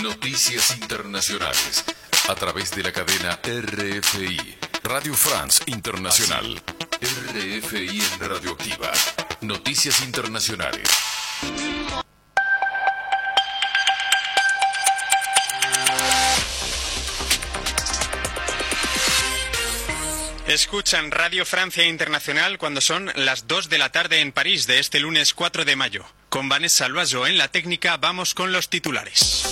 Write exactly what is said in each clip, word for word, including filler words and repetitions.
Noticias internacionales a través de la cadena R F I, Radio France Internacional. R F I en Radioactiva. Noticias internacionales. Escuchan Radio Francia Internacional cuando son las dos de la tarde en París de este lunes cuatro de mayo. Con Vanessa Loiseau en la técnica, vamos con los titulares.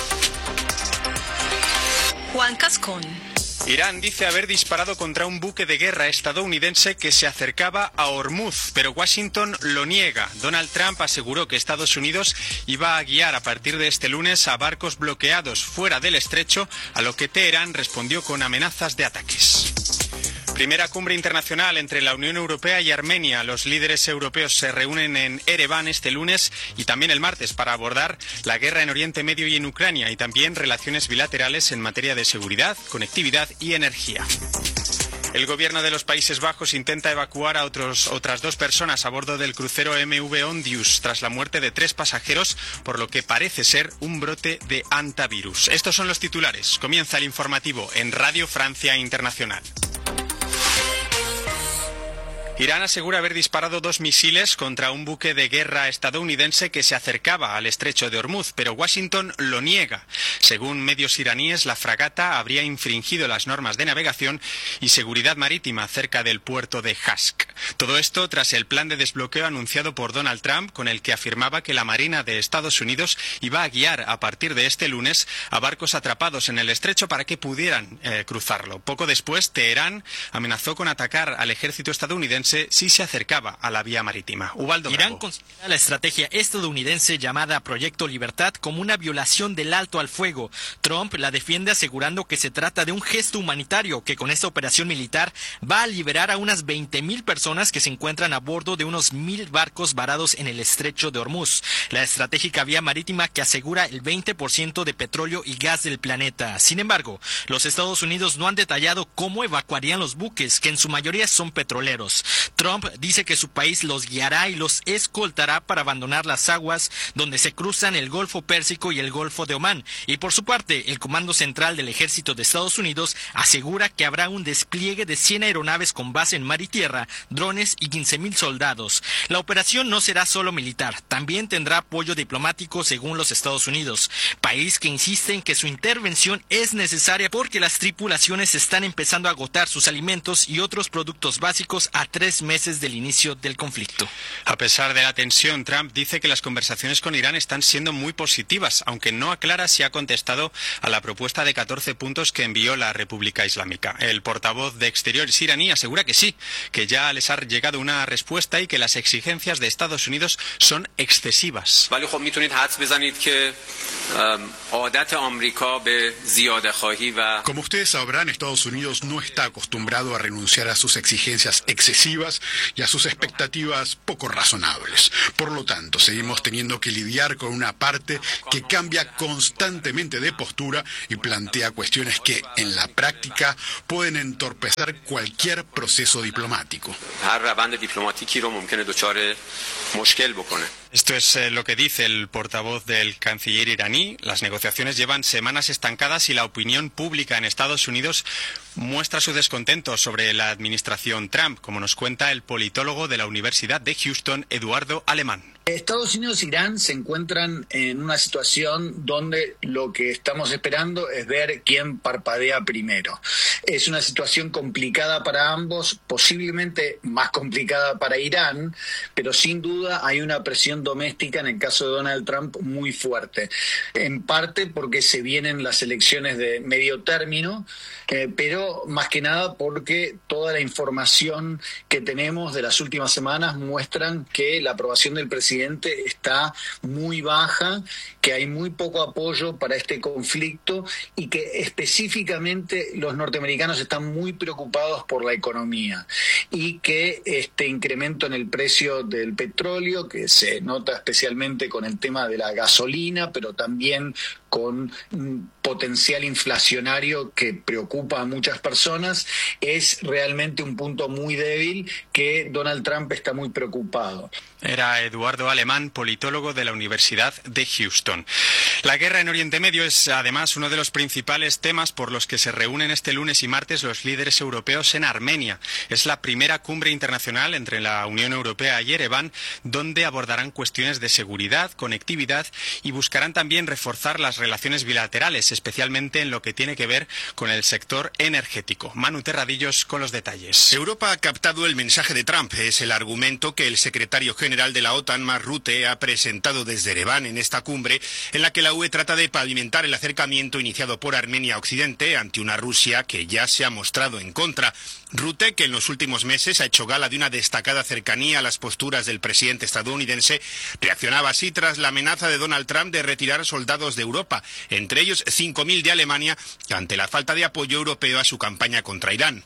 Juan Cascón. Irán dice haber disparado contra un buque de guerra estadounidense que se acercaba a Hormuz, pero Washington lo niega. Donald Trump aseguró que Estados Unidos iba a guiar a partir de este lunes a barcos bloqueados fuera del estrecho, a lo que Teherán respondió con amenazas de ataques. Primera cumbre internacional entre la Unión Europea y Armenia. Los líderes europeos se reúnen en Ereván este lunes y también el martes para abordar la guerra en Oriente Medio y en Ucrania, y también relaciones bilaterales en materia de seguridad, conectividad y energía. El gobierno de los Países Bajos intenta evacuar a otros, otras dos personas a bordo del crucero M V Ondius tras la muerte de tres pasajeros, por lo que parece ser un brote de hantavirus. Estos son los titulares. Comienza el informativo en Radio Francia Internacional. Irán asegura haber disparado dos misiles contra un buque de guerra estadounidense que se acercaba al estrecho de Hormuz, pero Washington lo niega. Según medios iraníes, la fragata habría infringido las normas de navegación y seguridad marítima cerca del puerto de Hask. Todo esto tras el plan de desbloqueo anunciado por Donald Trump, con el que afirmaba que la Marina de Estados Unidos iba a guiar a partir de este lunes a barcos atrapados en el estrecho para que pudieran eh, cruzarlo. Poco después, Teherán amenazó con atacar al ejército estadounidense si se acercaba a la vía marítima. Ubaldo Irán Bravo. considera la estrategia estadounidense llamada Proyecto Libertad como una violación del alto al fuego. Trump la defiende asegurando que se trata de un gesto humanitario, que con esta operación militar va a liberar a unas veinte mil personas que se encuentran a bordo de unos mil barcos varados en el estrecho de Hormuz, la estratégica vía marítima que asegura el veinte por ciento de petróleo y gas del planeta. Sin embargo, los Estados Unidos no han detallado cómo evacuarían los buques, que en su mayoría son petroleros. Trump dice que su país los guiará y los escoltará para abandonar las aguas donde se cruzan el Golfo Pérsico y el Golfo de Omán. Y por su parte, el Comando Central del Ejército de Estados Unidos asegura que habrá un despliegue de cien aeronaves con base en mar y tierra, drones y quince mil soldados. La operación no será solo militar, también tendrá apoyo diplomático según los Estados Unidos, país que insiste en que su intervención es necesaria porque las tripulaciones están empezando a agotar sus alimentos y otros productos básicos a tres meses del inicio del conflicto. A pesar de la tensión, Trump dice que las conversaciones con Irán están siendo muy positivas, aunque no aclara si ha contestado a la propuesta de catorce puntos que envió la República Islámica. El portavoz de Exteriores iraní asegura que sí, que ya les ha llegado una respuesta y que las exigencias de Estados Unidos son excesivas. Como ustedes sabrán, Estados Unidos no está acostumbrado a renunciar a sus exigencias excesivas y a sus expectativas poco razonables. Por lo tanto, seguimos teniendo que lidiar con una parte que cambia constantemente de postura y plantea cuestiones que, en la práctica, pueden entorpecer cualquier proceso diplomático. Esto es eh, lo que dice el portavoz del canciller iraní. Las negociaciones llevan semanas estancadas y la opinión pública en Estados Unidos muestra su descontento sobre la administración Trump, como nos cuenta el politólogo de la Universidad de Houston, Eduardo Alemán. Estados Unidos e Irán se encuentran en una situación donde lo que estamos esperando es ver quién parpadea primero. Es una situación complicada para ambos, posiblemente más complicada para Irán, pero sin duda hay una presión doméstica en el caso de Donald Trump muy fuerte. En parte porque se vienen las elecciones de medio término, eh, pero más que nada porque toda la información que tenemos de las últimas semanas muestran que la aprobación del presidente está muy baja, que hay muy poco apoyo para este conflicto y que específicamente los norteamericanos están muy preocupados por la economía y que este incremento en el precio del petróleo, que se nota especialmente con el tema de la gasolina, pero también con un potencial inflacionario que preocupa a muchas muchas personas, es realmente un punto muy débil que Donald Trump está muy preocupado. Era Eduardo Alemán, politólogo de la Universidad de Houston. La guerra en Oriente Medio es además uno de los principales temas por los que se reúnen este lunes y martes los líderes europeos en Armenia. Es la primera cumbre internacional entre la Unión Europea y Ereván, donde abordarán cuestiones de seguridad, conectividad y buscarán también reforzar las relaciones bilaterales, especialmente en lo que tiene que ver con el sector energético. Manu Terradillos con los detalles. Europa ha captado el mensaje de Trump. Es el argumento que el secretario general general de la OTAN, Mark Rutte, ha presentado desde Ereván en esta cumbre, en la que la U E trata de pavimentar el acercamiento iniciado por Armenia a Occidente ante una Rusia que ya se ha mostrado en contra. Rutte, que en los últimos meses ha hecho gala de una destacada cercanía a las posturas del presidente estadounidense, reaccionaba así tras la amenaza de Donald Trump de retirar soldados de Europa, entre ellos cinco mil de Alemania, ante la falta de apoyo europeo a su campaña contra Irán.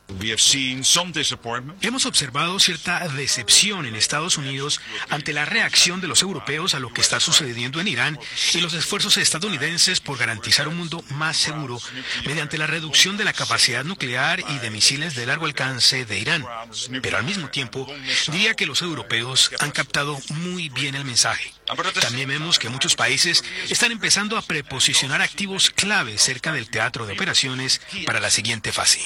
Hemos observado cierta decepción en Estados Unidos ante la reacción de los europeos a lo que está sucediendo en Irán y los esfuerzos estadounidenses por garantizar un mundo más seguro mediante la reducción de la capacidad nuclear y de misiles de largo alcance de Irán. Pero al mismo tiempo, diría que los europeos han captado muy bien el mensaje. También vemos que muchos países están empezando a preposicionar activos clave cerca del teatro de operaciones para la siguiente fase.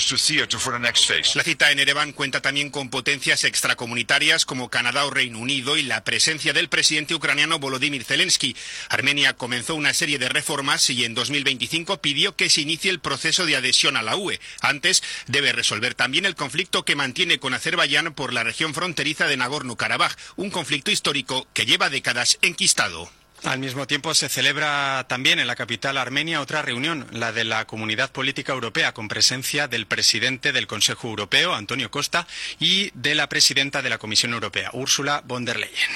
La cita en Ereván cuenta también con potencias extracomunitarias como Canadá o Reino Unido y la presencia del presidente ucraniano Volodymyr Zelensky. Armenia comenzó una serie de reformas y en dos mil veinticinco pidió que se inicie el proceso de adhesión a la U E. Antes, debe resolver también el conflicto que mantiene con Azerbaiyán por la región fronteriza de Nagorno-Karabaj, un conflicto histórico que lleva décadas enquistado. Al mismo tiempo se celebra también en la capital armenia otra reunión, la de la Comunidad Política Europea, con presencia del presidente del Consejo Europeo, Antonio Costa, y de la presidenta de la Comisión Europea, Ursula von der Leyen.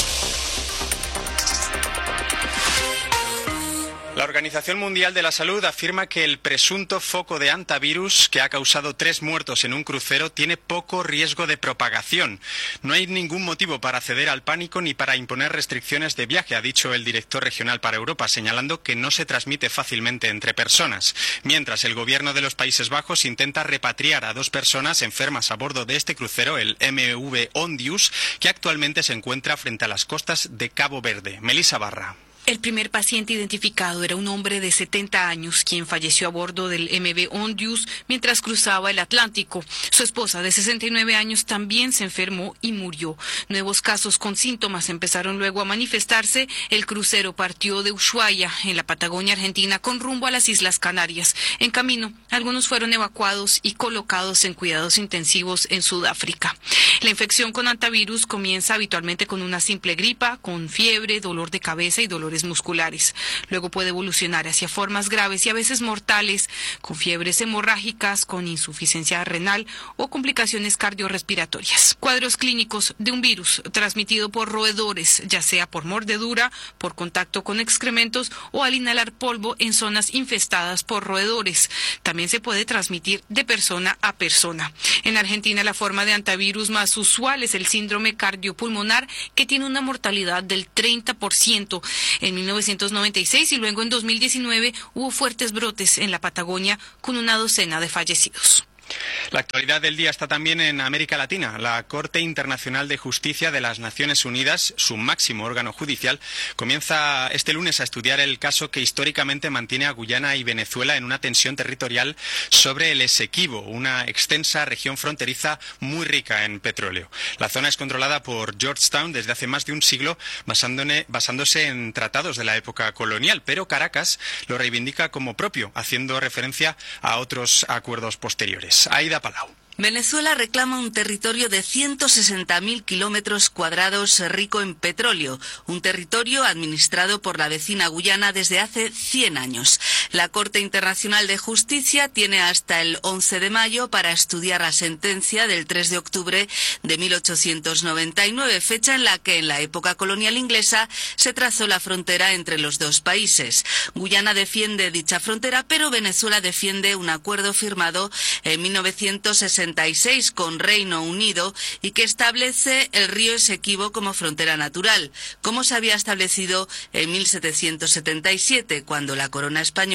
La Organización Mundial de la Salud afirma que el presunto foco de hantavirus que ha causado tres muertos en un crucero tiene poco riesgo de propagación. No hay ningún motivo para ceder al pánico ni para imponer restricciones de viaje, ha dicho el director regional para Europa, señalando que no se transmite fácilmente entre personas. Mientras, el gobierno de los Países Bajos intenta repatriar a dos personas enfermas a bordo de este crucero, el M V Ondius, que actualmente se encuentra frente a las costas de Cabo Verde. Melissa Barra. El primer paciente identificado era un hombre de setenta años, quien falleció a bordo del M V Ondius mientras cruzaba el Atlántico. Su esposa, de sesenta y nueve años, también se enfermó y murió. Nuevos casos con síntomas empezaron luego a manifestarse. El crucero partió de Ushuaia, en la Patagonia Argentina, con rumbo a las Islas Canarias. En camino, algunos fueron evacuados y colocados en cuidados intensivos en Sudáfrica. La infección con hantavirus comienza habitualmente con una simple gripa, con fiebre, dolor de cabeza y dolores musculares. Luego puede evolucionar hacia formas graves y a veces mortales, con fiebres hemorrágicas, con insuficiencia renal o complicaciones cardiorrespiratorias. Cuadros clínicos de un virus transmitido por roedores, ya sea por mordedura, por contacto con excrementos o al inhalar polvo en zonas infestadas por roedores. También se puede transmitir de persona a persona. En Argentina, la forma de hantavirus más usual es el síndrome cardiopulmonar, que tiene una mortalidad del treinta por ciento. En mil novecientos noventa y seis y luego en dos mil diecinueve hubo fuertes brotes en la Patagonia con una docena de fallecidos. La actualidad del día está también en América Latina. La Corte Internacional de Justicia de las Naciones Unidas, su máximo órgano judicial, comienza este lunes a estudiar el caso que históricamente mantiene a Guyana y Venezuela en una tensión territorial sobre el Esequibo, una extensa región fronteriza muy rica en petróleo. La zona es controlada por Georgetown desde hace más de un siglo, basándose en tratados de la época colonial, pero Caracas lo reivindica como propio, haciendo referencia a otros acuerdos posteriores. Aida Palau. Venezuela reclama un territorio de ciento sesenta mil kilómetros cuadrados rico en petróleo, un territorio administrado por la vecina Guyana desde hace cien años. La Corte Internacional de Justicia tiene hasta el once de mayo para estudiar la sentencia del tres de octubre de mil ochocientos noventa y nueve, fecha en la que en la época colonial inglesa se trazó la frontera entre los dos países. Guyana defiende dicha frontera, pero Venezuela defiende un acuerdo firmado en mil novecientos sesenta y seis con Reino Unido y que establece el río Esequibo como frontera natural, como se había establecido en mil setecientos setenta y siete, cuando la corona española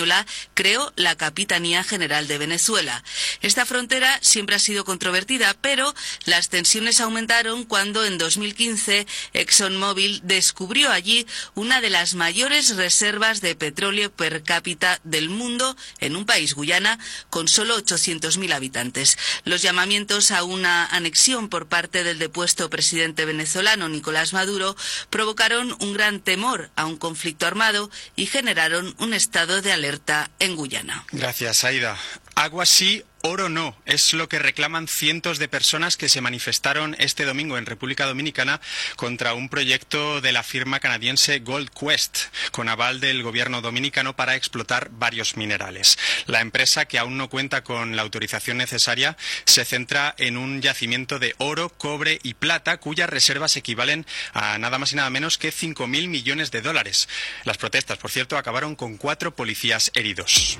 española creó la Capitanía General de Venezuela. Esta frontera siempre ha sido controvertida, pero las tensiones aumentaron cuando en dos mil quince ExxonMobil descubrió allí una de las mayores reservas de petróleo per cápita del mundo en un país, Guyana, con solo ochocientos mil habitantes. Los llamamientos a una anexión por parte del depuesto presidente venezolano Nicolás Maduro provocaron un gran temor a un conflicto armado y generaron un estado de alerta en Guyana. Gracias, Aida. Agua sí, oro no. Es lo que reclaman cientos de personas que se manifestaron este domingo en República Dominicana contra un proyecto de la firma canadiense Gold Quest, con aval del gobierno dominicano para explotar varios minerales. La empresa, que aún no cuenta con la autorización necesaria, se centra en un yacimiento de oro, cobre y plata, cuyas reservas equivalen a nada más y nada menos que cinco mil millones de dólares. Las protestas, por cierto, acabaron con cuatro policías heridos.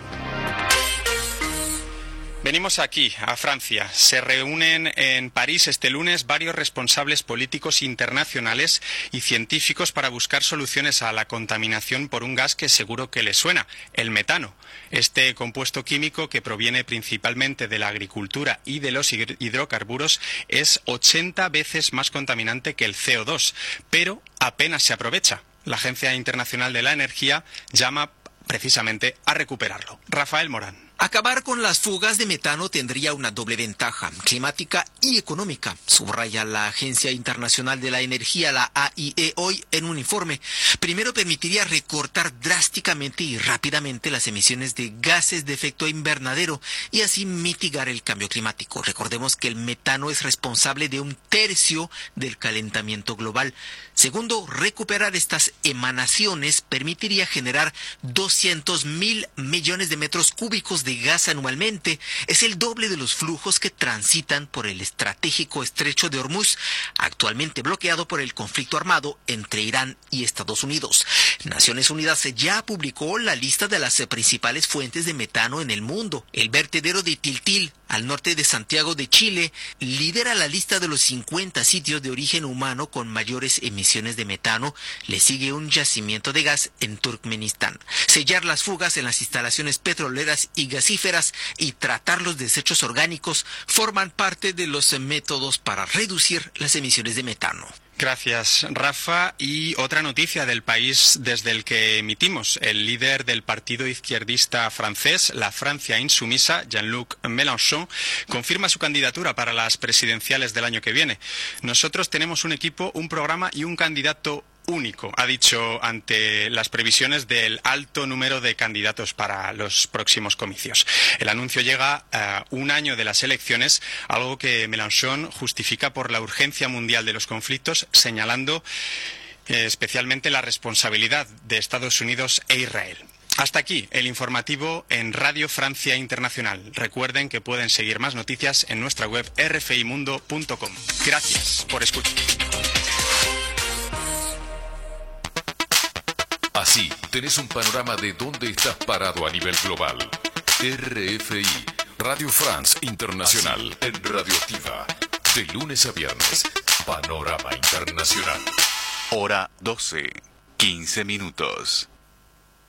Venimos aquí, a Francia. Se reúnen en París este lunes varios responsables políticos internacionales y científicos para buscar soluciones a la contaminación por un gas que seguro que les suena, el metano. Este compuesto químico, que proviene principalmente de la agricultura y de los hidrocarburos, es ochenta veces más contaminante que el C O dos, pero apenas se aprovecha. La Agencia Internacional de la Energía llama precisamente a recuperarlo. Rafael Morán. Acabar con las fugas de metano tendría una doble ventaja, climática y económica, subraya la Agencia Internacional de la Energía, la A I E, hoy en un informe. Primero, permitiría recortar drásticamente y rápidamente las emisiones de gases de efecto invernadero y así mitigar el cambio climático. Recordemos que el metano es responsable de un tercio del calentamiento global. Segundo, recuperar estas emanaciones permitiría generar doscientos mil millones de metros cúbicos de gas anualmente. Es el doble de los flujos que transitan por el estratégico estrecho de Hormuz, actualmente bloqueado por el conflicto armado entre Irán y Estados Unidos. Naciones Unidas ya publicó la lista de las principales fuentes de metano en el mundo. El vertedero de Tiltil, al norte de Santiago de Chile, lidera la lista de los cincuenta sitios de origen humano con mayores emisiones de metano. Le sigue un yacimiento de gas en Turkmenistán. Sellar las fugas en las instalaciones petroleras y gasíferas y tratar los desechos orgánicos forman parte de los métodos para reducir las emisiones de metano. Gracias, Rafa. Y otra noticia del país desde el que emitimos. El líder del partido izquierdista francés, la Francia Insumisa, Jean-Luc Mélenchon, confirma su candidatura para las presidenciales del año que viene. Nosotros tenemos un equipo, un programa y un candidato único, ha dicho ante las previsiones del alto número de candidatos para los próximos comicios. El anuncio llega a uh, un año de las elecciones, algo que Mélenchon justifica por la urgencia mundial de los conflictos, señalando eh, especialmente la responsabilidad de Estados Unidos e Israel. Hasta aquí el informativo en Radio Francia Internacional. Recuerden que pueden seguir más noticias en nuestra web r f i mundo punto com. Gracias por escuchar. Así, tenés un panorama de dónde estás parado a nivel global. R F I, Radio France Internacional, en Radioactiva. De lunes a viernes, Panorama Internacional. Hora doce, quince minutos.